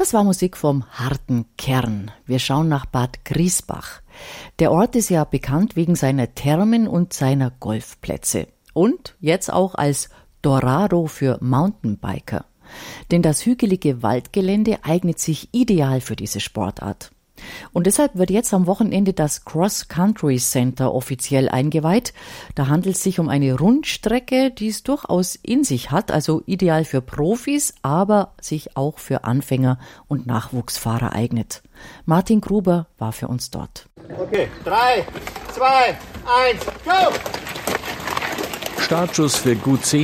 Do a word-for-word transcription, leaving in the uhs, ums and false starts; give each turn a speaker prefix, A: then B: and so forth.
A: Das war Musik vom harten Kern. Wir schauen nach Bad Griesbach. Der Ort ist ja bekannt wegen seiner Thermen und seiner Golfplätze. Und jetzt auch als Dorado für Mountainbiker. Denn das hügelige Waldgelände eignet sich ideal für diese Sportart. Und deshalb wird jetzt am Wochenende das Cross Country Center offiziell eingeweiht. Da handelt es sich um eine Rundstrecke, die es durchaus in sich hat, also ideal für Profis, aber sich auch für Anfänger und Nachwuchsfahrer eignet. Martin Gruber war für uns dort.
B: Okay, drei, zwei, eins, go!
C: Startschuss für gut zehn